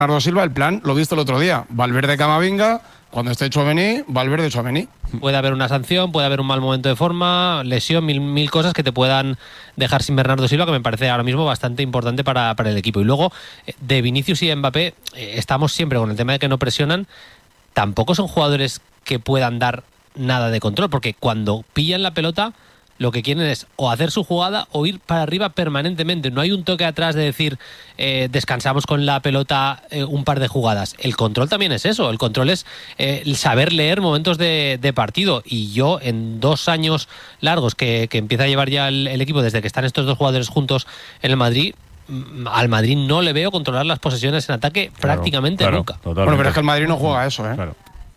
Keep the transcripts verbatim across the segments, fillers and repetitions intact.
Bernardo Silva, el plan lo viste el otro día. Valverde, Camavinga, cuando esté Tchouaméni, Valverde, Tchouaméni. Puede haber una sanción, puede haber un mal momento de forma, lesión, mil, mil cosas que te puedan dejar sin Bernardo Silva, que me parece ahora mismo bastante importante para, para el equipo. Y luego, de Vinicius y Mbappé, eh, estamos siempre con el tema de que no presionan. Tampoco son jugadores que puedan dar nada de control, porque cuando pillan la pelota lo que quieren es o hacer su jugada o ir para arriba permanentemente. No hay un toque atrás de decir eh, descansamos con la pelota eh, un par de jugadas. El control también es eso. El control es eh, el saber leer momentos de, de partido. Y yo en dos años largos que, que empieza a llevar ya el, el equipo, desde que están estos dos jugadores juntos en el Madrid, al Madrid no le veo controlar las posesiones en ataque claro, prácticamente claro, nunca. Totalmente. Bueno, pero es que el Madrid no juega eso, ¿eh? Claro.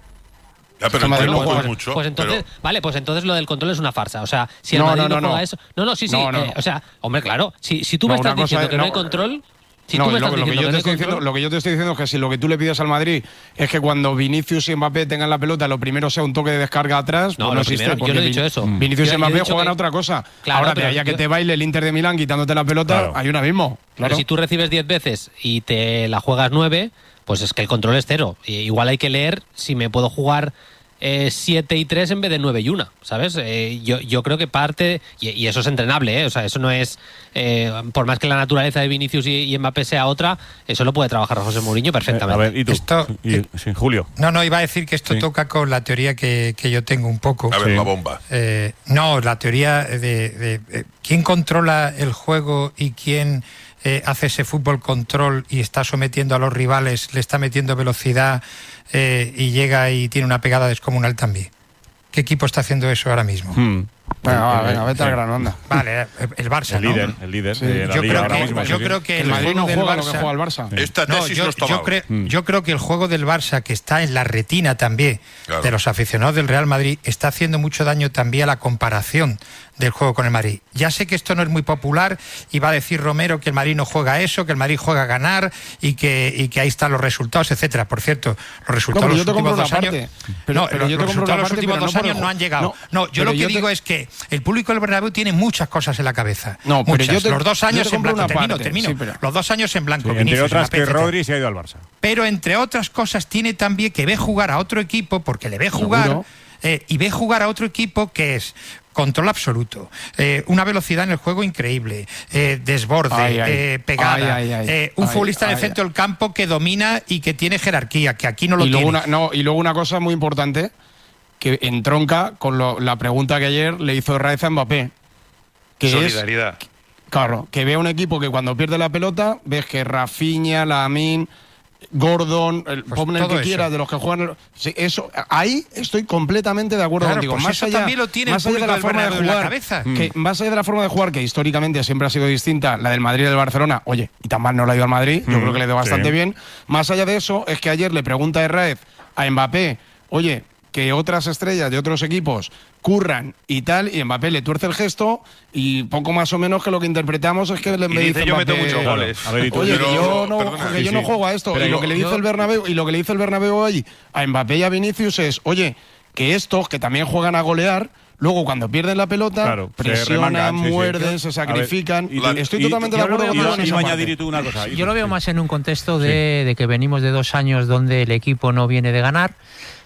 Ya, pero el Madrid no juega mucho. Pues entonces, pero... vale, pues entonces lo del control es una farsa. O sea, si el no, Madrid no, no, no, juega no. eso. No, no, sí, sí. No, no. Eh, o sea, hombre, claro. Si, si tú no, me estás diciendo es, que no, no hay control. Si no, tú me lo, estás lo, que diciendo yo que te no estoy hay diciendo, control, lo que yo te estoy diciendo es que si lo que tú le pides al Madrid es que cuando Vinicius y Mbappé tengan la pelota, lo primero sea un toque de descarga atrás, no, pues no existe. Primero, yo no he dicho eso. Vinicius yo, y Mbappé juegan que, a otra cosa. Claro, Ahora, pero de allá que yo, te baile el Inter de Milán quitándote la pelota, claro. hay un abismo. Claro. Pero si tú recibes diez veces y te la juegas nueve, pues es que el control es cero. Y igual hay que leer si me puedo jugar Eh, siete y tres en vez de nueve y una, ¿sabes? Eh, yo, yo creo que parte, y, y eso es entrenable, ¿eh? O sea, eso no es, eh, por más que la naturaleza de Vinicius y, y Mbappé sea otra, eso lo puede trabajar José Mourinho perfectamente. Eh, a ver, ¿y tú? Esto, y, sí, Julio. No, no, iba a decir que esto sí. toca con la teoría que, que yo tengo un poco. A ver, sí. la bomba. Eh, no, la teoría de, de, de quién controla el juego y quién eh, hace ese fútbol control y está sometiendo a los rivales, le está metiendo velocidad eh, y llega y tiene una pegada descomunal también. ¿Qué equipo está haciendo eso ahora mismo? Hmm. Venga, va, venga, vete sí. al grano, anda. Vale, el Barça, el ¿no? líder, el líder sí. de la yo Liga creo ahora que, mismo. Yo sí, creo sí. que el, el Madrid juego no del juega Barça, lo que juega el Barça. Sí. Esta no, tesis yo, no es tomado. yo, creo, mm. yo creo que el juego del Barça, que está en la retina también claro. de los aficionados del Real Madrid, está haciendo mucho daño también a la comparación del juego con el Madrid. Ya sé que esto no es muy popular y va a decir Romero que el Madrid no juega eso, que el Madrid juega a ganar y que, y que ahí están los resultados, etcétera. Por cierto, los resultados no, los últimos dos años, parte, pero, no, pero yo los te resultados los parte, últimos dos no años por... no han llegado. No, no yo lo que yo digo te... es que el público del Bernabéu tiene muchas cosas en la cabeza. No, muchas. pero yo te, los dos años en blanco. Termino, parte, termino. Sí, pero... Los dos años en blanco. Sí, entre otras que Rodri se ha ido al Barça. Pero entre otras cosas tiene también que ve jugar a otro equipo porque le ve jugar eh, y ve jugar a otro equipo que es control absoluto, eh, una velocidad en el juego increíble, eh, desborde, ay, ay. Eh, pegada, ay, ay, ay. Eh, un ay, futbolista ay, en el centro ay. del campo que domina y que tiene jerarquía, que aquí no lo y luego tiene. Una, no, y luego una cosa muy importante que entronca con lo, la pregunta que ayer le hizo Raez a Mbappé. Que Solidaridad. Es, claro, que ve a un equipo que cuando pierde la pelota, ves que Rafinha, Lamine, Gordon, el pues pon el que eso. quiera de los que juegan. Sí, eso, ahí estoy completamente de acuerdo claro, contigo. Pues más eso allá, también lo tiene más el allá de la forma de jugar, jugar, en la cabeza. que mm. más allá de la forma de jugar, que históricamente siempre ha sido distinta, la del Madrid y del Barcelona, oye, y tan mal no le ha ido al Madrid, yo mm. creo que le dio bastante sí. bien. Más allá de eso, es que ayer le pregunta a Herrera a Mbappé, oye, que otras estrellas de otros equipos curran y tal, y Mbappé le tuerce el gesto y poco más o menos que lo que interpretamos es que le y dice, yo Mbappé, meto muchos goles. A ver, oye, pero, que yo no, perdona, que sí, yo no sí. juego a esto. Pero y yo, lo que le dice yo, el Bernabéu y lo que le dice el Bernabéu hoy a Mbappé y a Vinicius es, oye, que estos que también juegan a golear, luego cuando pierden la pelota, claro, presionan, remangan, sí, muerden, sí. se sacrifican. Ver, y la, Estoy y, totalmente y, de acuerdo con con eso. Y añadir tú una cosa. Yo lo veo más en un contexto de, sí. de que venimos de dos años donde el equipo no viene de ganar,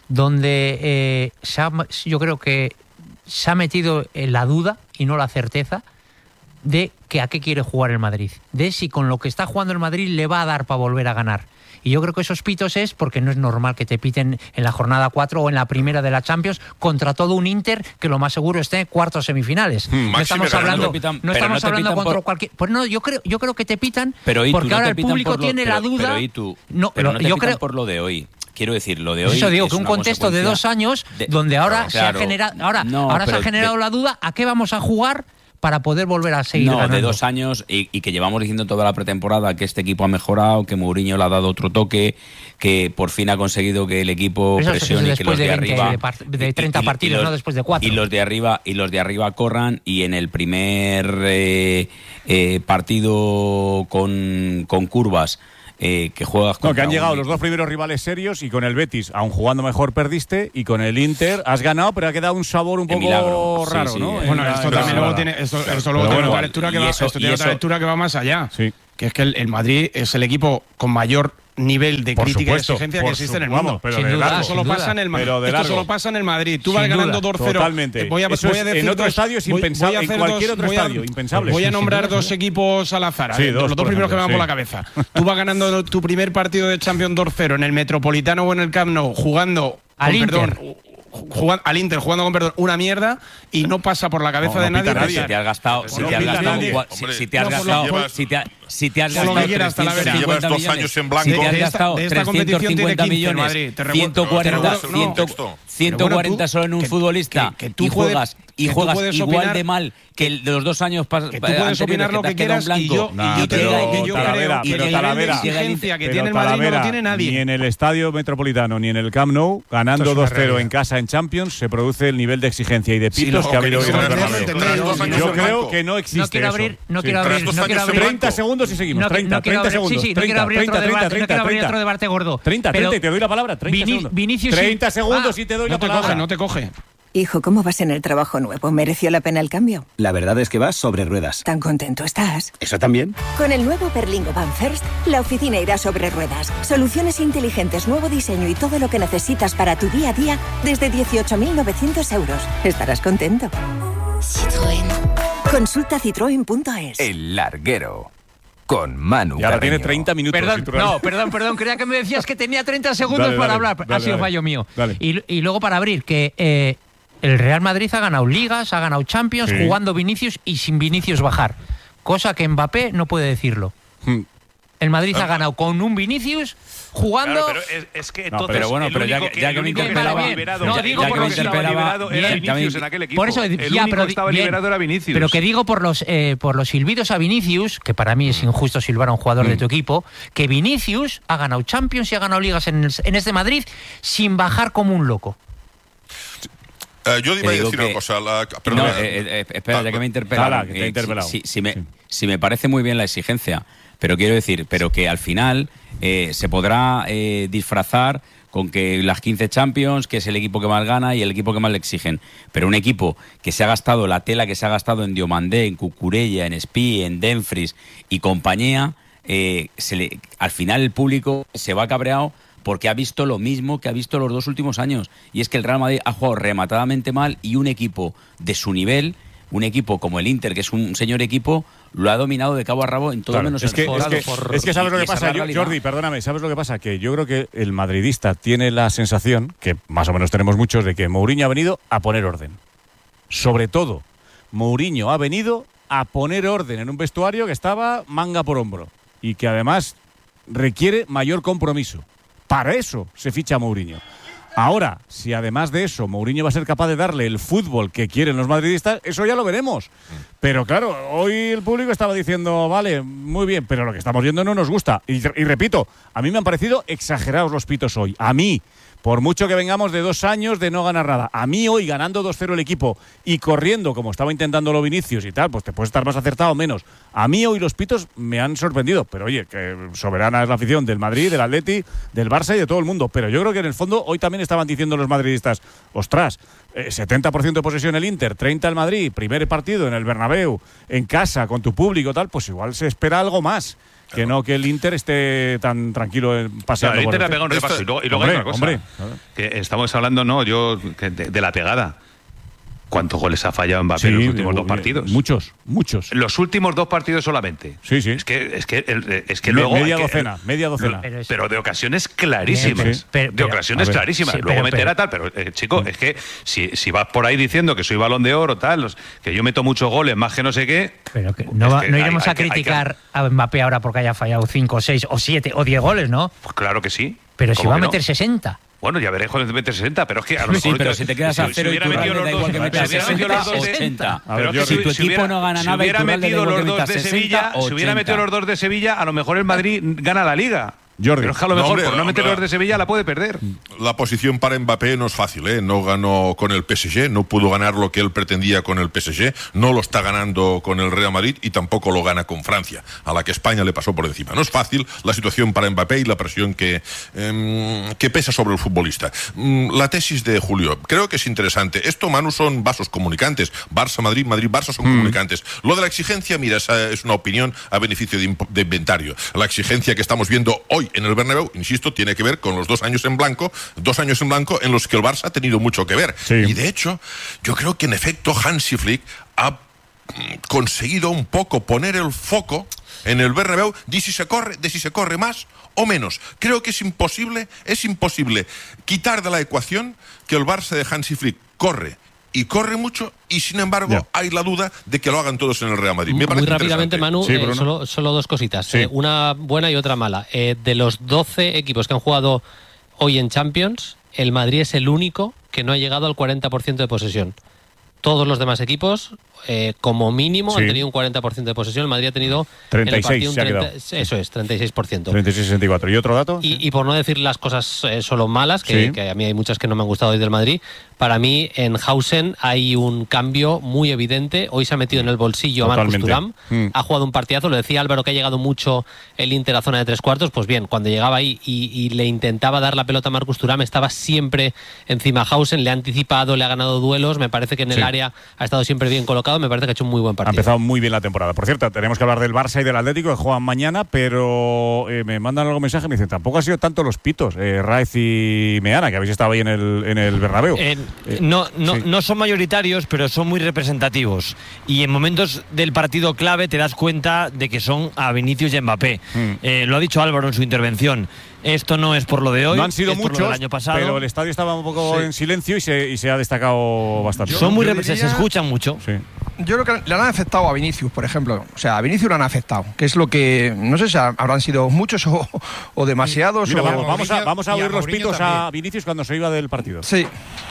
donde eh, se ha, yo creo que se ha metido en la duda y no la certeza de que a qué quiere jugar el Madrid, de si con lo que está jugando el Madrid le va a dar para volver a ganar. Y yo creo que esos pitos es porque no es normal que te piten en la jornada cuatro o en la primera de la Champions contra todo un Inter que lo más seguro esté en cuartos semifinales. Hmm, no estamos hablando, no pitan, no estamos no hablando contra por... cualquier. Pues no, yo creo, yo creo que te pitan pero porque tú, ahora no el público lo, tiene pero, la duda. Pero, ¿y tú? No, pero no te yo pitan creo por lo de hoy. Quiero decir, lo de hoy. Eso digo, que un contexto de dos años de, donde ahora claro, se ha generado, ahora, no, ahora se ha generado de, la duda a qué vamos a jugar para poder volver a seguir no, ganando. de dos años y, y que llevamos diciendo toda la pretemporada que este equipo ha mejorado, que Mourinho le ha dado otro toque, que por fin ha conseguido que el equipo eso presione y que los de, de arriba de, part, de treinta y, y, partidos, y los, no después de cuatro. Y los de arriba y los de arriba corran y en el primer eh, eh, partido con, con curvas Eh, que juegas no, que han llegado un... los dos primeros rivales serios y con el Betis, aun jugando mejor, perdiste y con el Inter has ganado, pero ha quedado un sabor un poco milagro. raro, sí, ¿no? Sí, bueno, esto también luego tiene, esto, esto luego tiene bueno, otra lectura que va, eso, esto tiene eso, otra lectura que va más allá. Sí. que es que el, el Madrid es el equipo con mayor nivel de Por crítica supuesto, y exigencia que por existe su- en el vamos, mundo. pero Sin de duda, largo. Esto solo sin pasa duda. en el Ma- Pero de Esto largo. solo pasa en el Madrid. Tú Sin vas ganando duda. dos cero. Totalmente. Voy a, Eso voy a es- decir en otro dos- estadio es voy- impensable, voy a en hacer cualquier dos- otro voy a- estadio, impensable. Voy a Sí, sin nombrar duda. dos equipos al azar. Sí, eh, dos, los dos por primeros que me van ejemplo, por la sí. cabeza. Tú vas ganando tu primer partido de Champions dos cero en el Metropolitano o en el Camp Nou, jugando Al con Inter. perdón, jugando, al Inter jugando con perdón una mierda y no pasa por la cabeza No, de no nadie. pita nadie. Si te has gastado, No si te has pita gastado, nadie. cua- si, Hombre, si te has no, por gastado, lo- por- si te, ha- si te has por lo gastado que quieras, Talavera. trescientos cincuenta Llevas dos millones, años en si blanco. te has De esta- gastado de esta competición tiene trescientos cincuenta quince el millones, Madrid, te recuerdo- ciento cuarenta, te recuerdo- cien, no. ciento Pero cuarenta bueno, tú- solo en un que- futbolista que- que tú y puedes- juegas y que tú juegas puedes igual opinar- de mal que el de los dos años pas- Que tú puedes anteriores opinar que lo te que has quedado quieras en y blanco. yo, Nah, y yo te pero digo que yo Talavera, creo que pero el nivel de Talavera, exigencia que pero tiene el Madrid no lo Talavera, tiene nadie. Ni en el Estadio Metropolitano ni en el Camp Nou, ganando Esto es una dos cero realidad. en casa en Champions, se produce el nivel de exigencia y de Sí, pitos lo- que ha habido que hoy en el no Bernabéu. entendéis. Tras dos años Yo en creo blanco. que no existe No quiero eso. abrir, no Sí. quiero abrir, Tras dos no quiero años en abrir. treinta segundos y seguimos. No, treinta, no quiero treinta abrir- segundos. sí, sí, no quiero abrir otro treinta, debate, treinta, no quiero abrir treinta. otro debate gordo. treinta, Pero treinta, y te doy la palabra. treinta Vini- segundos. Vinicius sí. treinta segundos Ah, y te doy No la te palabra. coge, no te coge. Hijo, ¿cómo vas en el trabajo nuevo? ¿Mereció la pena el cambio? La verdad es que vas sobre ruedas. ¿Tan contento estás? ¿Eso también? Con el nuevo Berlingo Van First, la oficina irá sobre ruedas. Soluciones inteligentes, nuevo diseño y todo lo que necesitas para tu día a día desde dieciocho mil novecientos euros. Estarás contento. Citroën. Consulta citroen punto es. El Larguero. Con Manu Y ahora Carreño. tiene treinta minutos. Perdón, si tú- no, perdón, perdón. Creía que me decías que tenía treinta segundos Dale, para dale, hablar. dale, ha sido dale. fallo mío. Dale. Y, y luego para abrir, que eh, el Real Madrid ha ganado ligas, ha ganado Champions, Sí. jugando Vinicius y sin Vinicius bajar. Cosa que Mbappé no puede decirlo. Hmm. El Madrid ha ganado con un Vinicius jugando. Claro, pero es, es que No, entonces pero bueno, el pero ya único que- ya el que me único interpelaba- estaba liberado, no, ya- digo ya por que lo me que estaba interpelaba- liberado era bien, Vinicius también- en aquel equipo. Por eso, el ya, único pero, que estaba bien, liberado era Vinicius. pero que digo por los eh, por los silbidos a Vinicius, que para mí es injusto silbar a un jugador de tu equipo, que Vinicius ha ganado Champions y ha ganado ligas en, el- en este Madrid sin bajar como un loco. Eh, yo iba Te a digo decir que- una cosa. La, No, perdona, eh, eh, espera, Ah, ya que me Cala, interpelaron. que te ha eh, interpelado. si, si me, Sí. si me parece muy bien la exigencia, pero quiero decir, pero que al final eh, se podrá eh, disfrazar con que las quince Champions, que es el equipo que más gana y el equipo que más le exigen. Pero un equipo que se ha gastado la tela que se ha gastado en Diomandé, en Cucurella, en Espí, en Dumfries y compañía, eh, se le, al final el público se va cabreado porque ha visto lo mismo que ha visto los dos últimos años. Y es que el Real Madrid ha jugado rematadamente mal y un equipo de su nivel, un equipo como el Inter, que es un señor equipo, lo ha dominado de cabo a rabo en todo Claro, menos es que, el es, que, por- es que sabes lo y que esa es pasa, la Yo- realidad. Jordi, perdóname, ¿sabes lo que pasa? Que yo creo que el madridista tiene la sensación, que más o menos tenemos muchos, de que Mourinho ha venido a poner orden. Sobre todo, Mourinho ha venido a poner orden en un vestuario que estaba manga por hombro y que además requiere mayor compromiso. Para eso se ficha a Mourinho. Ahora, si además de eso Mourinho va a ser capaz de darle el fútbol que quieren los madridistas, eso ya lo veremos. Pero claro, hoy el público estaba diciendo, vale, muy bien, pero lo que estamos viendo no nos gusta. Y, y repito, a mí me han parecido exagerados los pitos hoy. A mí, por mucho que vengamos de dos años de no ganar nada, a mí hoy ganando dos cero el equipo y corriendo como estaba intentándolo Vinicius y tal, pues te puedes estar más acertado o menos. A mí hoy los pitos me han sorprendido. Pero oye, que soberana es la afición del Madrid, del Atleti, del Barça y de todo el mundo. Pero yo creo que en el fondo hoy también estaban diciendo los madridistas, ostras, eh, setenta por ciento de posesión el Inter, treinta el Madrid, primer partido en el Bernabéu, en casa, con tu público tal, pues igual se espera algo más. Que no que el Inter esté tan tranquilo en- paseando. No, el por Inter le ha el- pegado un Esto- repaso. Y luego, y luego Hombre, hay otra cosa. hombre. Que estamos hablando, no, yo, que de, de la pegada. ¿Cuántos goles ha fallado Mbappé Sí, en los últimos muy dos bien. partidos? Muchos, muchos. Los últimos dos partidos solamente. Sí, sí. Es que, es que, el- es que Me- luego. media hay que- docena, media docena. Pero es- Pero de ocasiones clarísimas. Bien, pero- de pero- ocasiones a ver. clarísimas. Sí, Luego pero- meterá pero- tal, pero eh, chico, es que si, si vas por ahí diciendo que soy balón de oro, tal, los- que yo meto muchos goles, más que no sé qué. Pero que no, es va- que no hay- iremos hay a que- hay que- criticar a Mbappé ahora porque haya fallado cinco, seis o siete o diez goles, ¿no? Pues claro que sí. Pero si ¿Cómo va a que no? meter sesenta. Bueno, ya veré cuando mete sesenta, pero es que a lo Sí, mejor. pero si te quedas a si- si cero y hubiera tu metido Real da los igual dos- que metas si hubiera metido los dos de- ochenta. A ver, Pero yo- que si tu si equipo hubiera- no gana si nada y hubiera tu Real da metido igual los que dos metas de sesenta, Sevilla, si hubiera ochenta. metido los dos de Sevilla, a lo mejor el Madrid gana la Liga. Jordi. Pero es que a lo No, mejor hombre, por no hombre, meter los de Sevilla la puede perder. La posición para Mbappé no es fácil, ¿eh? No ganó con el P S G, no pudo ganar lo que él pretendía con el P S G, no lo está ganando con el Real Madrid y tampoco lo gana con Francia, a la que España le pasó por encima. No es fácil la situación para Mbappé y la presión que, eh, que pesa sobre el futbolista. La tesis de Julio, creo que es interesante. Esto, Manu, son vasos comunicantes. Barça-Madrid, Madrid-Barça son mm. comunicantes. Lo de la exigencia, mira, esa es una opinión a beneficio de, de inventario. La exigencia que estamos viendo hoy en el Bernabéu, insisto, tiene que ver con los dos años en blanco, dos años en blanco en los que el Barça ha tenido mucho que ver. Sí. Y de hecho, yo creo que en efecto Hansi Flick ha conseguido un poco poner el foco en el Bernabéu de si se corre, de si se corre más o menos. Creo que es imposible, es imposible quitar de la ecuación que el Barça de Hansi Flick corre y corre mucho, y sin embargo yeah. hay la duda de que lo hagan todos en el Real Madrid. Me Muy rápidamente, Manu, sí, eh, solo, solo dos cositas. Sí. Eh, una buena y otra mala. Eh, de los doce equipos que han jugado hoy en Champions, el Madrid es el único que no ha llegado al cuarenta por ciento de posesión. Todos los demás equipos, eh, como mínimo, sí. han tenido un cuarenta por ciento de posesión. El Madrid ha tenido treinta y seis, en el partido un treinta, eso es, treinta y seis por ciento. treinta y seis sesenta y cuatro. ¿Y otro dato? Y, y por no decir las cosas eh, solo malas, que, sí. que a mí hay muchas que no me han gustado hoy del Madrid, para mí en Hausen hay un cambio muy evidente. Hoy se ha metido en el bolsillo Totalmente. a Marcus Thuram. Mm. Ha jugado un partidazo. Lo decía Álvaro que ha llegado mucho el Inter a zona de tres cuartos. Pues bien, cuando llegaba ahí y, y le intentaba dar la pelota a Marcus Thuram, estaba siempre encima Hausen. Le ha anticipado, le ha ganado duelos. Me parece que en el sí. área ha estado siempre bien colocado. Me parece que ha hecho un muy buen partido. Ha empezado muy bien la temporada. Por cierto, tenemos que hablar del Barça y del Atlético, que juegan mañana, pero eh, me mandan algún mensaje y me dicen, tampoco ha sido tanto los pitos, eh, Raez y Meana, que habéis estado ahí en el, en el Bernabéu. Eh, eh, no, no, sí. no son mayoritarios, pero son muy representativos. Y en momentos del partido clave te das cuenta de que son a Vinicius y Mbappé. Mm. Eh, lo ha dicho Álvaro en su intervención. Esto no es por lo de hoy, no han sido es muchos, por lo del año pasado. Pero el estadio estaba un poco sí. en silencio y se, y se ha destacado bastante. Yo, son muy representativos, diría... se escuchan mucho. Sí. Yo creo que le han afectado a Vinicius, por ejemplo. O sea, a Vinicius le han afectado, que es lo que, no sé si habrán sido muchos o, o demasiados. Mira, o... vamos, vamos a, vamos a oír a los pitos también. a Vinicius cuando se iba del partido. Sí.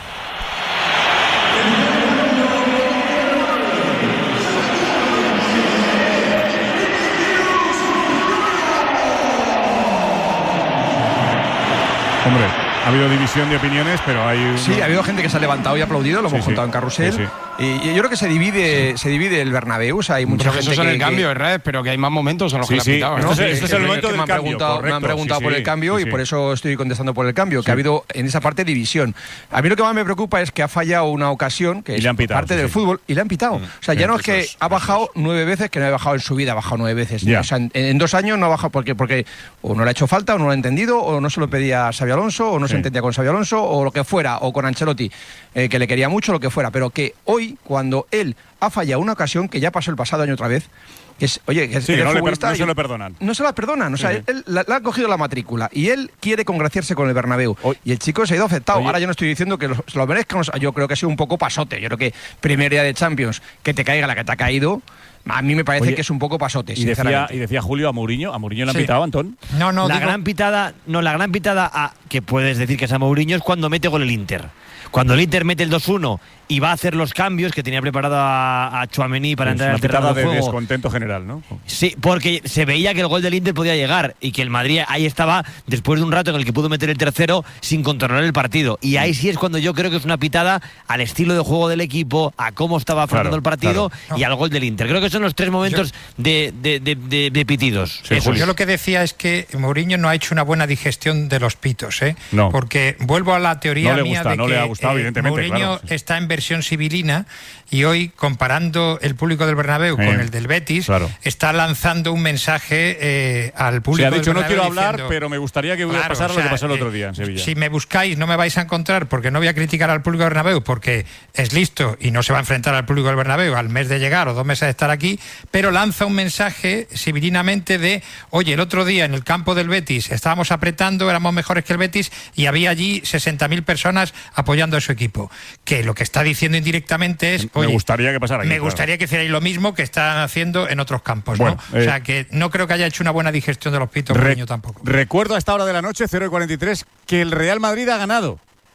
Hombre, ha habido división de opiniones, pero hay... Un... Sí, ha habido gente que se ha levantado y ha aplaudido, lo hemos sí, contado sí. en Carrusel. Sí, sí. Y, y yo creo que se divide sí. se divide el Bernabéu. O sea, hay mucha gente eso son que, el cambio, que... ¿verdad? Pero que hay más momentos en los sí, que sí. le han pitado, ¿no? Este, este es el momento del me han cambio, preguntado, correcto. Me han preguntado sí, por sí. el cambio sí, y sí. por eso estoy contestando por el cambio, que sí. ha habido en esa parte división. A mí lo que más me preocupa es que ha fallado una ocasión, que es pitado, parte sí, del sí. fútbol, y le han pitado. Mm. O sea, ya sí, no es que es, ha bajado nueve veces, que no ha bajado en su vida, ha bajado nueve veces. Yeah. O sea, en, en dos años no ha bajado porque, porque o no le ha hecho falta, o no lo ha entendido, o no se lo pedía a Xabi Alonso, o no sí. se entendía con Xabi Alonso, o lo que fuera, o con Ancelotti, eh, que le quería mucho, lo que fuera. Pero que hoy, cuando él ha fallado una ocasión, que ya pasó el pasado año otra vez, que es, oye, que es sí, el no, le futbolista, per, no se lo perdonan. No se la perdonan, o sea, sí. él, él le ha cogido la matrícula y él quiere congraciarse con el Bernabéu. Oye. Y el chico se ha ido afectado. Oye. Ahora yo no estoy diciendo que lo, se lo merezcan, yo creo que ha sido un poco pasote. Yo creo que primer día de Champions, que te caiga la que te ha caído, a mí me parece Oye, que es un poco pasote, y decía, y decía Julio a Mourinho, ¿a Mourinho le han sí. pitado, Antón? No, no, la digo... gran pitada, no, la gran pitada a, que puedes decir que es a Mourinho es cuando mete gol el Inter. Cuando el Inter mete el dos uno y va a hacer los cambios que tenía preparado a, a Tchouaméni para es entrar al terreno de juego. de descontento general, ¿no? Sí, porque se veía que el gol del Inter podía llegar y que el Madrid ahí estaba después de un rato en el que pudo meter el tercero sin controlar el partido. Y ahí sí es cuando yo creo que es una pitada al estilo de juego del equipo, a cómo estaba afrontando claro, el partido claro. y al gol del Inter. Creo que son los tres momentos yo, de, de, de, de, de pitidos. Sí, yo lo que decía es que Mourinho no ha hecho una buena digestión de los pitos, ¿eh? No. Porque vuelvo a la teoría no le mía gusta, de no que le ha gustado, eh, evidentemente, Mourinho claro, sí. está en versión sibilina y hoy, comparando el público del Bernabéu eh, con el del Betis, claro. está lanzando un mensaje eh, al público sí, ha dicho, del Bernabéu. No quiero hablar, diciendo, pero me gustaría que hubiera claro, pasado o sea, lo que pasó el otro eh, día en Sevilla. Si me buscáis no me vais a encontrar, porque no voy a criticar al público del Bernabéu, porque es listo y no se va a enfrentar al público del Bernabéu al mes de llegar o dos meses de estar aquí, pero lanza un mensaje sibilinamente de, oye, el otro día en el campo del Betis estábamos apretando, éramos mejores que el Betis y había allí sesenta mil personas apoyando a su equipo. Que lo que está diciendo indirectamente es, oye, me gustaría que pasara aquí, me claro. gustaría que hicierais lo mismo que están haciendo en otros campos, bueno, ¿no? Eh, o sea, que no creo que haya hecho una buena digestión de los pitos, re Mourinho tampoco. Recuerdo a esta hora de la noche, cero y cuarenta y tres, que el Real Madrid ha ganado.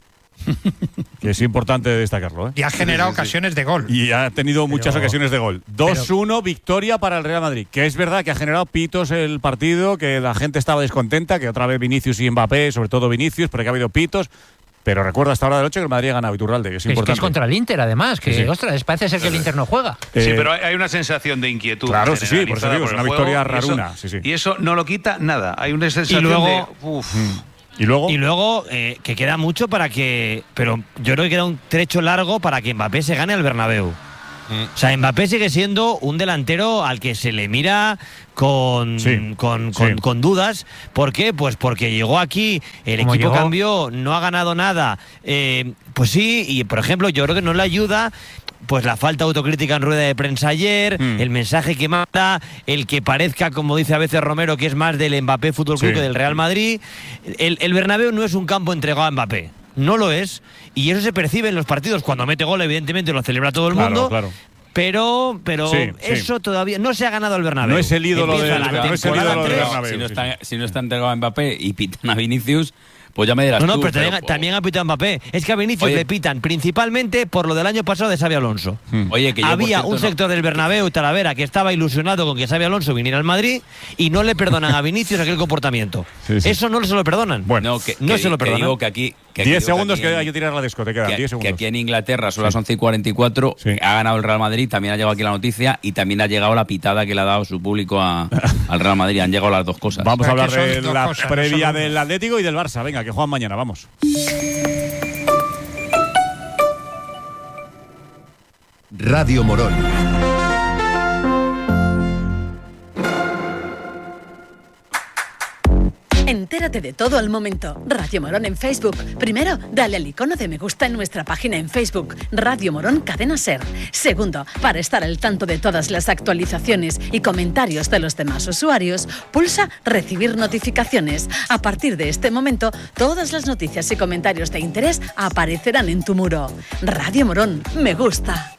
Que es importante destacarlo, ¿eh? Y ha generado Sí, sí, sí. ocasiones de gol. Y ha tenido muchas Pero- ocasiones de gol. dos uno, victoria para el Real Madrid. Que es verdad que ha generado pitos el partido, que la gente estaba descontenta, que otra vez Vinicius y Mbappé, sobre todo Vinicius, pero que ha habido pitos. Pero recuerda hasta ahora de la noche que el Madrid ha ganado, Iturralde, que es Es que importante. es contra el Inter, además, que, Sí, sí. ostras, parece ser que el Inter no juega. Sí, Eh, pero hay- hay una sensación de inquietud. Claro, sí, sí, por eso generalizada digo, es el una juego, victoria y eso- raruna, sí, sí. Y eso no lo quita nada. Hay una sensación luego- de. Uf. Y luego, Y luego, eh, que queda mucho para que. Pero yo creo que queda un trecho largo para que Mbappé se gane al Bernabéu. O sea, Mbappé sigue siendo un delantero al que se le mira con, Sí, con, con- sí. con dudas. ¿Por qué? Pues porque llegó aquí, el Como equipo llegó. cambió, no ha ganado nada. Eh, pues sí, y por ejemplo, yo creo que no le ayuda pues la falta de autocrítica en rueda de prensa ayer, Mm. el mensaje que manda, el que parezca, como dice a veces Romero, que es más del Mbappé Fútbol Club Sí. que del Real Madrid. El, el Bernabéu no es un campo entregado a Mbappé. No lo es. Y eso se percibe en los partidos. Cuando mete gol, evidentemente, lo celebra todo el Claro, mundo. claro. Pero, pero Sí, sí. eso todavía no se ha ganado el Bernabéu. No es el ídolo Empieza del- la no es el temporada ídolo del tres. Bernabéu. Si no, sí, está, si no está entregado a Mbappé y pitan a Vinicius, pues ya me dirás No, no, tú, pero también, pero- también ha pitado a Mbappé. Es que a Vinicius Oye. le pitan principalmente por lo del año pasado de Xabi Alonso. Oye, que yo, por Había cierto, un no- sector del Bernabéu, Talavera, que estaba ilusionado con que Xabi Alonso viniera al Madrid y no le perdonan a Vinicius aquel comportamiento. Sí, sí. Eso no se lo perdonan. Bueno, No, que, No que- se lo que perdonan. digo que aquí. Que aquí- diez digo segundos aquí que en- hay que tirar la discoteca. que, diez que segundos. aquí en Inglaterra son las once y cuarenta y cuatro, Sí. ha ganado el Real Madrid, también ha llegado aquí la noticia y también ha llegado la pitada que le ha dado su público a- al Real Madrid. Han llegado las dos cosas. Vamos a Pero hablar que son de dos la cosas, no previa solo una. del Atlético y del Barça. Venga, que juegan mañana, vamos. Radio Morón. Entérate de todo al momento. Radio Morón en Facebook. Primero, dale al icono de me gusta en nuestra página en Facebook. Radio Morón Cadena Ser. Segundo, para estar al tanto de todas las actualizaciones y comentarios de los demás usuarios, pulsa recibir notificaciones. A partir de este momento, todas las noticias y comentarios de interés aparecerán en tu muro. Radio Morón, me gusta.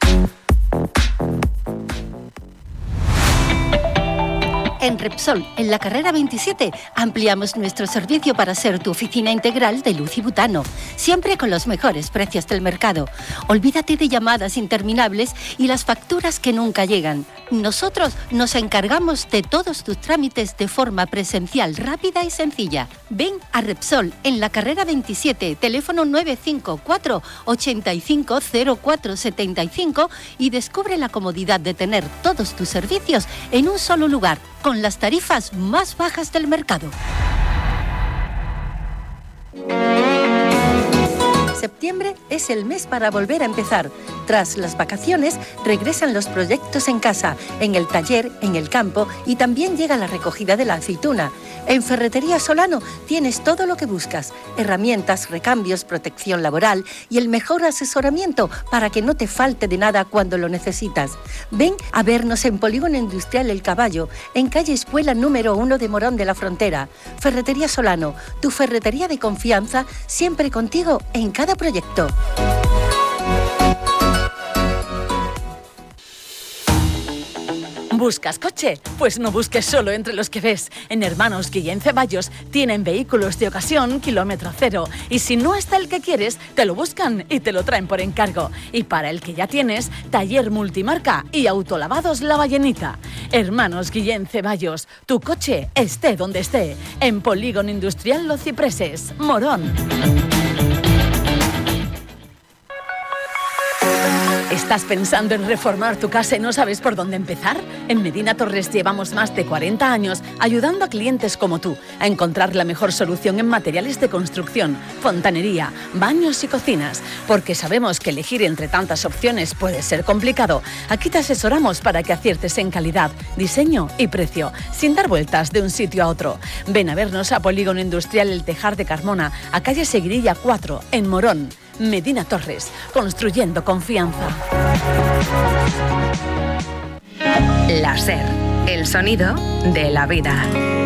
En Repsol, en la carrera veintisiete, ampliamos nuestro servicio para ser tu oficina integral de luz y butano, siempre con los mejores precios del mercado. Olvídate de llamadas interminables y las facturas que nunca llegan. Nosotros nos encargamos de todos tus trámites de forma presencial, rápida y sencilla. Ven a Repsol, en la carrera veintisiete, teléfono nueve cinco cuatro, ocho cinco cero cuatro siete cinco y descubre la comodidad de tener todos tus servicios en un solo lugar, con las tarifas más bajas del mercado. Septiembre es el mes para volver a empezar. Tras las vacaciones, regresan los proyectos en casa, en el taller, en el campo y también llega la recogida de la aceituna. En Ferretería Solano tienes todo lo que buscas: herramientas, recambios, protección laboral y el mejor asesoramiento para que no te falte de nada cuando lo necesitas. Ven a vernos en Polígono Industrial El Caballo, en calle Espuela número uno de Morón de la Frontera. Ferretería Solano, tu ferretería de confianza, siempre contigo en cada proyecto. ¿Buscas coche? Pues no busques solo entre los que ves. En Hermanos Guillén Ceballos tienen vehículos de ocasión, kilómetro cero. Y si no está el que quieres, te lo buscan y te lo traen por encargo. Y para el que ya tienes, taller multimarca y autolavados La Ballenita. Hermanos Guillén Ceballos, tu coche esté donde esté. En Polígono Industrial Los Cipreses, Morón. ¿Estás pensando en reformar tu casa y no sabes por dónde empezar? En Medina Torres llevamos más de cuarenta años ayudando a clientes como tú a encontrar la mejor solución en materiales de construcción, fontanería, baños y cocinas. Porque sabemos que elegir entre tantas opciones puede ser complicado. Aquí te asesoramos para que aciertes en calidad, diseño y precio, sin dar vueltas de un sitio a otro. Ven a vernos a Polígono Industrial El Tejar de Carmona, a calle Seguirilla cuatro, en Morón. Medina Torres, construyendo confianza. La Ser, el sonido de la vida.